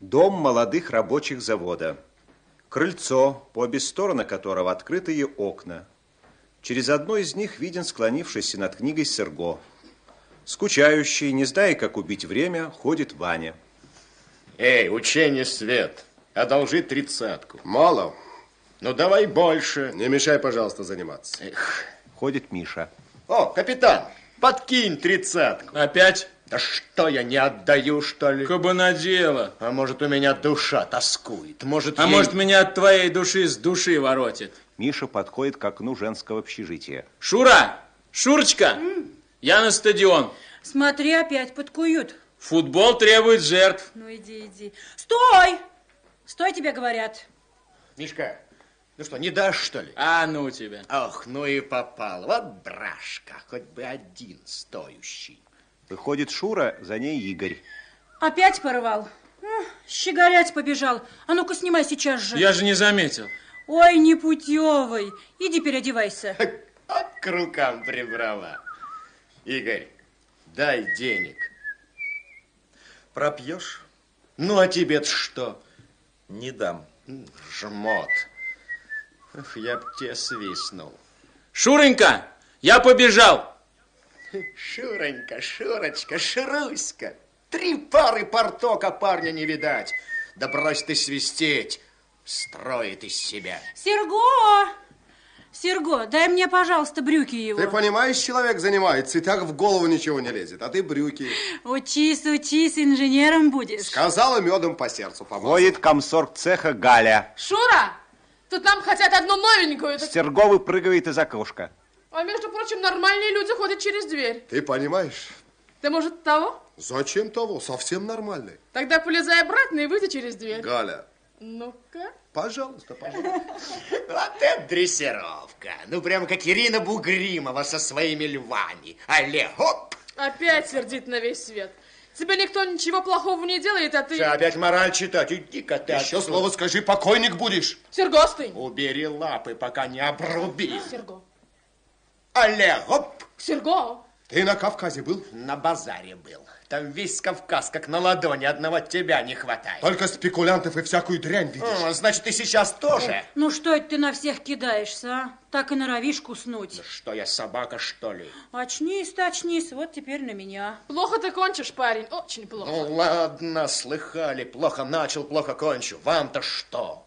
Дом молодых рабочих завода. Крыльцо, по обе стороны которого открытые окна. Через одно из них виден склонившийся над книгой Серго. Скучающий, не зная, как убить время, ходит Ваня. Эй, учение свет, одолжи 30-ку. Мало. Ну, давай больше. Не мешай, пожалуйста, заниматься. Эх. Ходит Миша. О, капитан, подкинь 30-ку. Опять? Да что, я не отдаю, что ли? Кабана дело. А может, у меня душа тоскует? Может, может, меня от твоей души с души воротит? Миша подходит к окну женского общежития. Шура! Шурочка! Я на стадион. Смотри, опять подкуют. Футбол требует жертв. Ну, иди, иди. Стой! Стой, тебе говорят. Мишка, ну что, не дашь, что ли? А ну тебя. Ох, ну и попал. Вот брашка, хоть бы один стоящий. Выходит Шура, за ней Игорь. Опять порвал. Щеголять побежал. А ну-ка, снимай сейчас же. Я же не заметил. Ой, непутевый. Иди переодевайся. Вот к рукам прибрала. Игорь, дай денег. Пропьешь? Ну, а тебе-то что? Не дам. Жмот. Эх, я б тебе свистнул. Шуренька, я побежал. Шуронька, Шурочка, Шуруська. 3 пары портока парня не видать. Да брось ты свистеть. Строит из себя. Серго! Серго, дай мне, пожалуйста, брюки его. Ты понимаешь, человек занимается, и так в голову ничего не лезет, а ты брюки. Учись, учись, инженером будешь. Сказала, медом по сердцу помазала. Ходит комсорг цеха Галя. Шура, тут нам хотят одну новенькую. Серго выпрыгивает из окошка. А между прочим, нормальные люди ходят через дверь. Ты понимаешь? Ты, может, того? Зачем того? Совсем нормальный. Тогда полезай обратно и выйди через дверь. Галя, Ну-ка. пожалуйста, пожалуйста. Вот это дрессировка. Ну, прямо как Ирина Бугримова со своими львами. Але, хоп! Опять сердит на весь свет. Тебе никто ничего плохого не делает, а ты... Что, опять мораль читать? Иди-ка ты Еще отсюда. слово скажи, покойник будешь. Серго, стынь. Убери лапы, пока не обруби. Серго. Але, хоп! Серго. Ты на Кавказе был? На базаре был. Там весь Кавказ, как на ладони, одного тебя не хватает. Только спекулянтов и всякую дрянь видишь. Значит, ты сейчас тоже? Ну, что это ты на всех кидаешься, а? Так и норовишь куснуть. Что, я собака, что ли? Очнись-то, очнись, вот теперь на меня. Плохо ты кончишь, парень, очень плохо. Ну, ладно, слыхали. Плохо начал, плохо кончу. Вам-то что?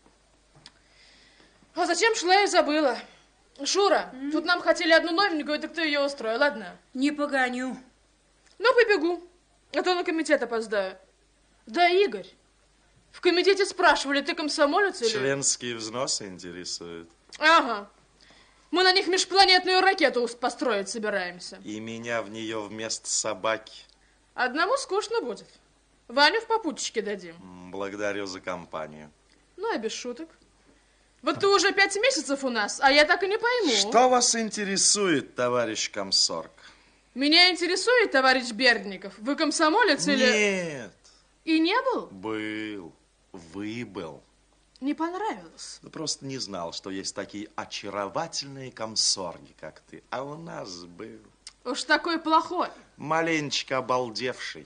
А зачем шла, я забыла. Шура, тут нам хотели одну новенькую, так ты ее устроил, ладно? Не погоню. Ну, побегу, а то на комитет опоздаю. Да, Игорь, в комитете спрашивали, ты комсомолец или... Членские взносы интересуют. Ага, мы на них межпланетную ракету построить собираемся. И меня в нее вместо собаки. Одному скучно будет. Ваню в попутчике дадим. Благодарю за компанию. Ну, а без шуток. Вот ты уже 5 месяцев у нас, а я так и не пойму. Что вас интересует, товарищ комсорг? Меня интересует, товарищ Бердников, вы комсомолец или... Нет. И не был? Был. Выбыл. Не понравилось. Да просто не знал, что есть такие очаровательные комсорги, как ты. А у нас был. Уж такой плохой. Маленечко обалдевший.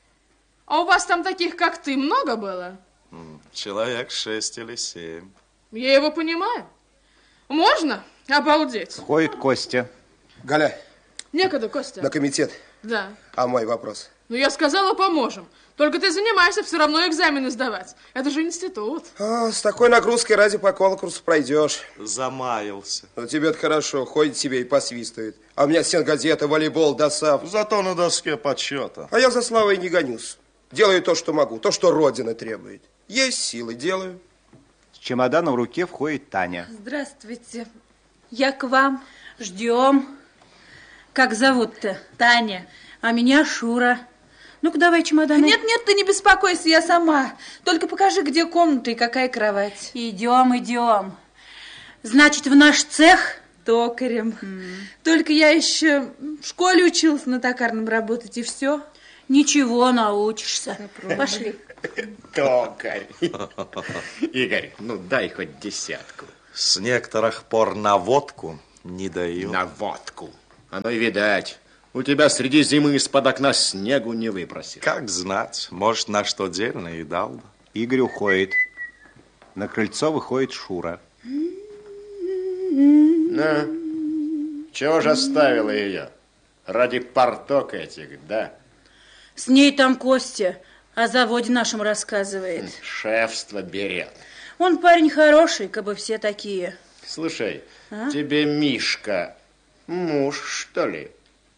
А у вас там таких, как ты, много было? Человек 6 или 7. Я его понимаю. Можно обалдеть. Ходит Костя. Галя, Некогда, Костя. на комитет. Да. А мой вопрос? Ну, я сказала, поможем. Только ты занимаешься все равно экзамены сдавать. Это же институт. А, с такой нагрузкой ради по конкурсу пройдешь. Замаялся. Ну, тебе-то хорошо, ходит себе и посвистывает. А у меня стенгазета, волейбол, досав. Зато на доске почета. А я за славой не гонюсь. Делаю то, что могу, то, что Родина требует. Есть силы, делаю. С чемоданом в руке входит Таня. Здравствуйте. Я к вам. Ждем. Как зовут-то? Таня. А меня Шура. Ну-ка, давай чемодан. Нет, ты не беспокойся, я сама. Только покажи, где комната и какая кровать. Идем, идем. Значит, в наш цех? Токарем. Только я еще в школе училась на токарном работать, и все. Ничего, научишься. Пошли. Токарь. Игорь, ну дай хоть 10. С некоторых пор на водку не даю. На водку. Оно и видать. У тебя среди зимы из-под окна снегу не выпросишь. Как знать, может, на что дельно и дал бы. Игорь уходит. На крыльцо выходит Шура. Ну, чего же оставила ее? Ради порток этих, да? С ней там Костя о заводе нашем рассказывает. Шефство берет. Он парень хороший, как бы все такие. Слушай, тебе Мишка муж, что ли?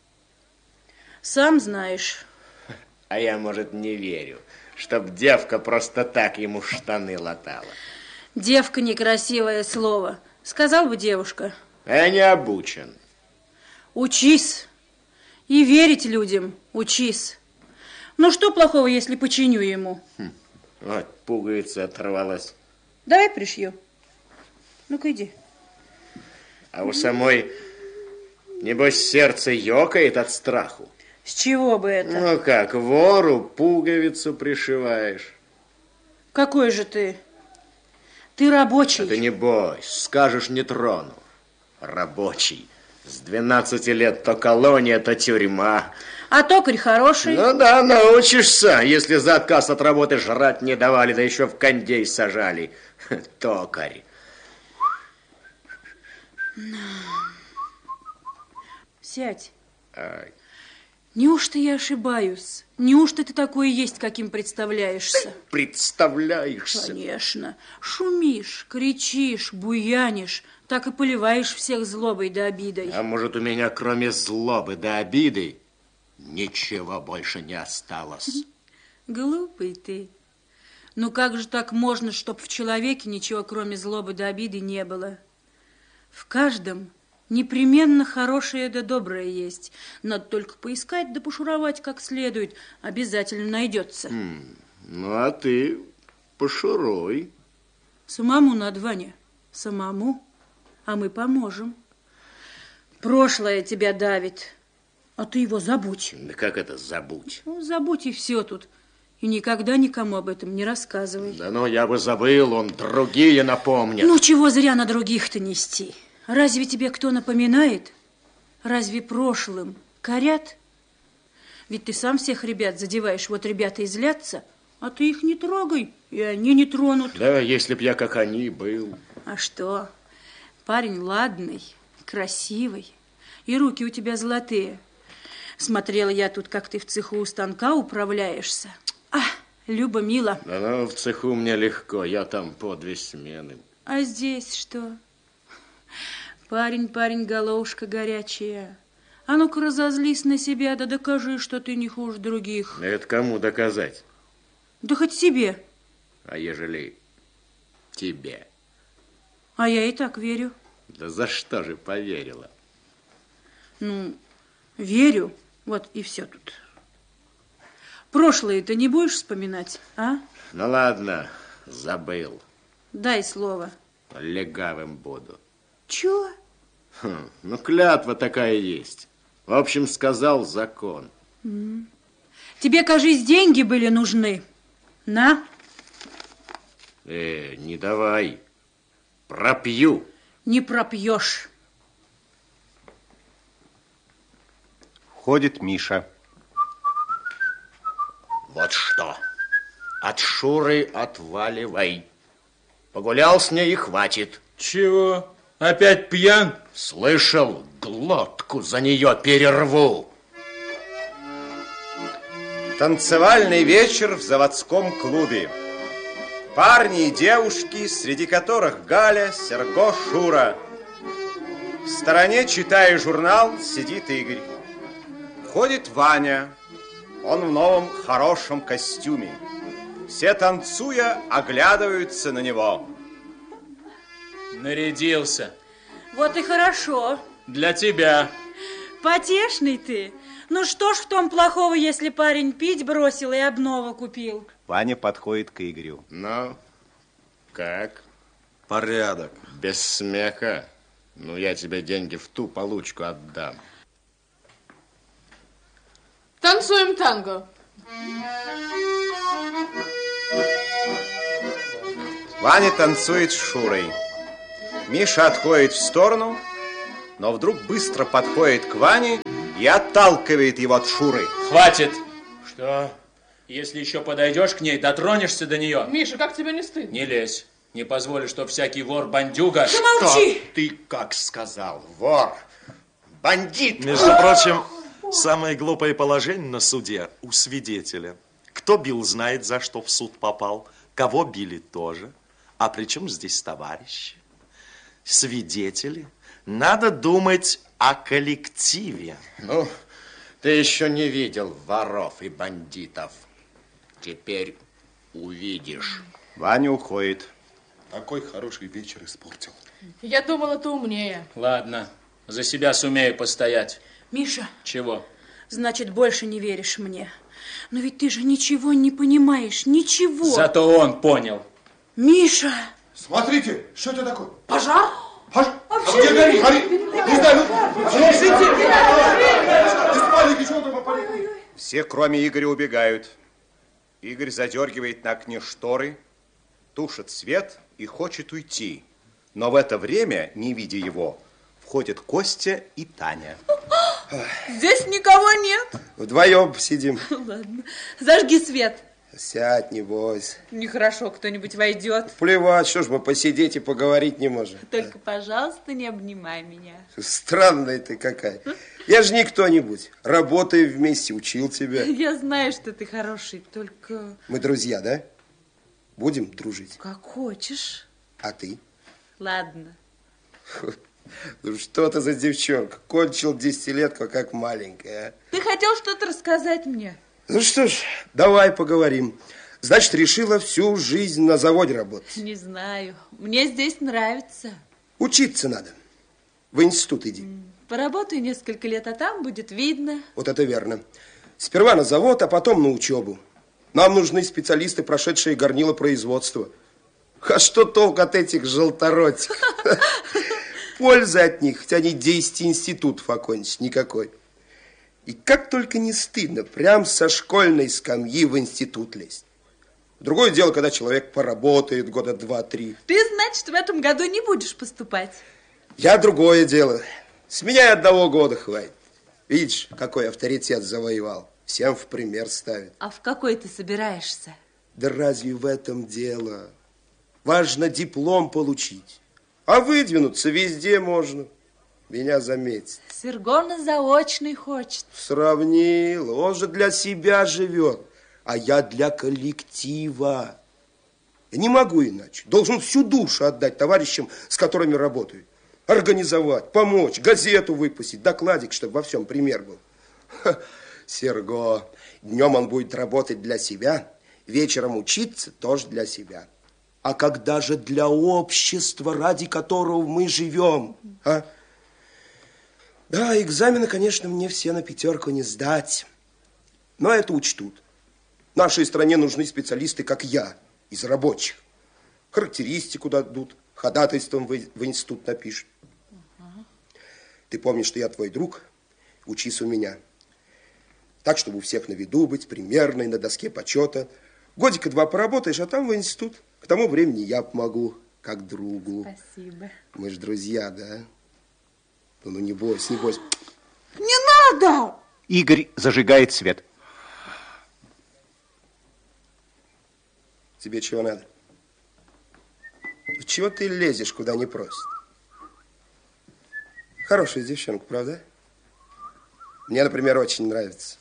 Сам знаешь. А я, может, не верю, чтоб девка просто так ему штаны латала. Девка — некрасивое слово. Сказал бы девушка. Я не обучен. Учись. И верить людям учись. Ну, что плохого, если починю ему? Вот пуговица оторвалась. Давай пришью. Ну-ка, иди. А у самой, небось, сердце ёкает от страху. С чего бы это? Ну как, вору пуговицу пришиваешь. Какой же ты? Ты рабочий. А ты не бойся, скажешь, не трону. Рабочий. С 12 лет то колония, то тюрьма. А токарь хороший? Ну да, научишься, если за отказ от работы жрать не давали, да еще в кондей сажали. Токарь. Сядь. Ай. Неужто я ошибаюсь? Неужто ты такой есть, каким представляешься? Представляешься? Конечно. Шумишь, кричишь, буянишь, так и поливаешь всех злобой да обидой. А может, у меня кроме злобы да обиды ничего больше не осталось? Глупый ты. Ну как же так можно, чтоб в человеке ничего кроме злобы да обиды не было? В каждом непременно хорошее да доброе есть. Надо только поискать да пошуровать как следует. Обязательно найдется. Ну, а ты пошуруй. Самому надо, Ваня, самому. А мы поможем. Прошлое тебя давит, а ты его забудь. Да как это забудь? Ну, забудь и все тут. И никогда никому об этом не рассказывай. Да ну, я бы забыл, он другие напомнит. Ну, чего зря на других-то нести? Разве тебе кто напоминает? Разве прошлым корят? Ведь ты сам всех ребят задеваешь. Вот ребята и злятся, а ты их не трогай, и они не тронут. Да, если б я как они был. А что? Парень ладный, красивый, и руки у тебя золотые. Смотрела я тут, как ты в цеху у станка управляешься. Люба, мило. Да ну, в цеху мне легко, я там по 2 смены. А здесь что? Парень, головушка горячая. А ну-ка разозлись на себя, да докажи, что ты не хуже других. Это кому доказать? Да хоть себе. А ежели тебе? А я и так верю. Да за что же поверила? Ну, верю. Вот и все тут. Прошлое ты не будешь вспоминать, а? Ну ладно, забыл. Дай слово. Легавым буду. Чего? Ну, клятва такая есть. В общем, сказал закон. Тебе, кажись, деньги были нужны. На. Не давай. Пропью. Не пропьешь. Входит Миша. Вот что. От Шуры отваливай. Погулял с ней и хватит. Чего? Опять пьян? Слышал, глотку за нее перерву. Танцевальный вечер в заводском клубе. Парни и девушки, среди которых Галя, Серго, Шура. В стороне, читая журнал, сидит Игорь. Входит Ваня. Он в новом хорошем костюме. Все, танцуя, оглядываются на него. Нарядился. Вот и хорошо. Для тебя. Потешный ты. Ну что ж в том плохого, если парень пить бросил и обнову купил? Ваня подходит к Игорю. Ну, как? Порядок. Без смеха. Ну, я тебе деньги в ту получку отдам. Танцуем танго. Ваня танцует с Шурой. Миша отходит в сторону, но вдруг быстро подходит к Ване и отталкивает его от Шуры. Хватит. Что? Если еще подойдешь к ней, дотронешься до нее. Миша, как тебе не стыдно? Не лезь. Не позволю, что всякий вор-бандюга... Что ты как сказал? Вор, бандит. Между прочим, самое глупое положение на суде у свидетеля. Кто бил, знает, за что в суд попал. Кого били, тоже. А при чем здесь товарищи? Свидетели. Надо думать о коллективе. Ну, ты еще не видел воров и бандитов. Теперь увидишь. Ваня уходит. Такой хороший вечер испортил. Я думала, ты умнее. Ладно, за себя сумею постоять. Миша, Чего? значит, больше не веришь мне. Но ведь ты же ничего не понимаешь, ничего. Зато он понял. Миша! Смотрите, что это такое? Пожар? А где горит? Горит? Не знаю. Без паники, что там опалили? Все, кроме Игоря, убегают. Игорь задергивает на окне шторы, тушит свет и хочет уйти. Но в это время, не видя его, входят Костя и Таня. Здесь никого нет. Вдвоем сидим. Ладно, зажги свет. Сядь, не бойся. Нехорошо, кто-нибудь войдет. Плевать, что ж мы посидеть и поговорить не можем. Только, пожалуйста, не обнимай меня. Странная ты какая. Я же не кто-нибудь. Работаю вместе, учил тебя. Я знаю, что ты хороший, только... Мы друзья, да? Будем дружить. Как хочешь. А ты? Ладно. Ну что ты за девчонка? Кончил десятилетку, как маленькая. Ты хотел что-то рассказать мне? Ну что ж, давай поговорим. Значит, решила всю жизнь на заводе работать. Не знаю. Мне здесь нравится. Учиться надо. В институт иди. Поработаю несколько лет, а там будет видно. Вот это верно. Сперва на завод, а потом на учебу. Нам нужны специалисты, прошедшие горнило производства. А что толк от этих желторотик? Пользы от них, хотя они 10 институтов окончат, никакой. И как только не стыдно, прям со школьной скамьи в институт лезть. Другое дело, когда человек поработает года 2-3. Ты, значит, в этом году не будешь поступать? Я другое дело. С меня и 1 года хватит. Видишь, какой авторитет завоевал. Всем в пример ставит. А в какой ты собираешься? Да разве в этом дело? Важно диплом получить. А выдвинуться везде можно. Меня заметит. Серго на заочный хочет. Сравнил. Он же для себя живет. А я для коллектива. Я не могу иначе. Должен всю душу отдать товарищам, с которыми работаю. Организовать, помочь, газету выпустить, докладик, чтобы во всем пример был. Ха, Серго. Днем он будет работать для себя, вечером учиться тоже для себя. А когда же для общества, ради которого мы живем? А? Да, экзамены, конечно, мне все на 5 не сдать. Но это учтут. Нашей стране нужны специалисты, как я, из рабочих. Характеристику дадут, ходатайством в институт напишут. Ты помнишь, что я твой друг? Учись у меня. Так, чтобы у всех на виду быть, примерной, на доске почета. 1-2 годика поработаешь, а там в институт. К тому времени я помогу, как другу. Спасибо. Мы же друзья, да? Ну, не бойся, не бойся. Не надо! Игорь зажигает свет. Тебе чего надо? Чего ты лезешь, куда не просят? Хорошая девчонка, правда? Мне, например, очень нравится.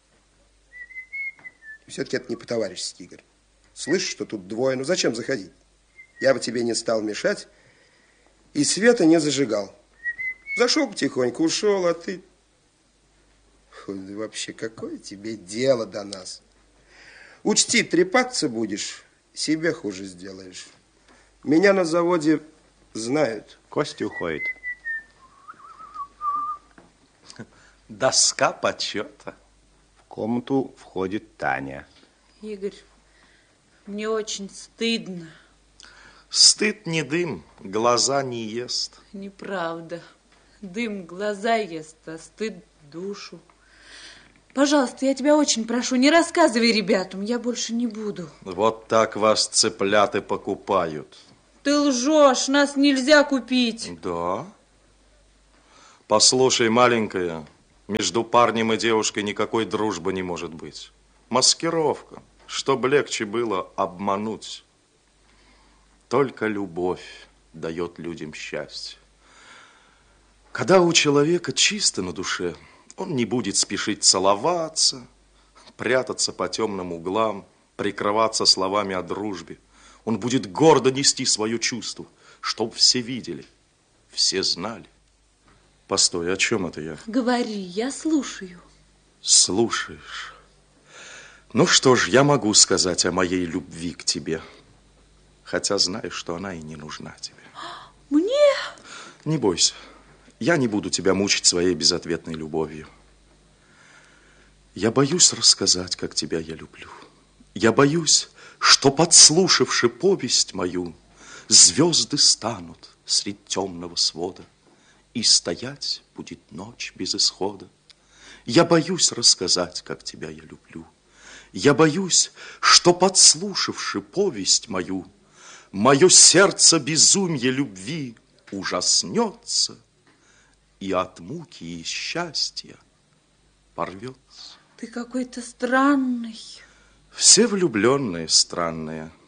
Все-таки это не по-товарищески, Игорь. Слышишь, что тут 2, ну зачем заходить? Я бы тебе не стал мешать и света не зажигал. Зашел потихоньку, ушел, а ты... Фу, да вообще, какое тебе дело до нас? Учти, трепаться будешь, себе хуже сделаешь. Меня на заводе знают. Костя уходит. Доска почета. В комнату входит Таня. Игорь, мне очень стыдно. Стыд не дым, глаза не ест. Неправда. Дым глаза ест, а стыд душу. Пожалуйста, я тебя очень прошу, не рассказывай ребятам, я больше не буду. Вот так вас цыпляты покупают. Ты лжешь, нас нельзя купить. Да? Послушай, маленькая, Между парнем и девушкой никакой дружбы не может быть. Маскировка, чтобы легче было обмануть. Только любовь дает людям счастье. Когда у человека чисто на душе, он не будет спешить целоваться, прятаться по темным углам, прикрываться словами о дружбе. Он будет гордо нести свое чувство, чтоб все видели, все знали. Постой, о чем это я? Говори, я слушаю. Слушаешь. Ну что ж, я могу сказать о моей любви к тебе, хотя знаю, что она и не нужна тебе. Мне? Не бойся, я не буду тебя мучить своей безответной любовью. Я боюсь рассказать, как тебя я люблю. Я боюсь, что, подслушавши повесть мою, звезды станут средь темного свода, и стоять будет ночь без исхода. Я боюсь рассказать, как тебя я люблю. Я боюсь, что, подслушавши повесть мою, мое сердце безумье любви ужаснется и от муки и счастья порвется. Ты какой-то странный. Все влюбленные странные.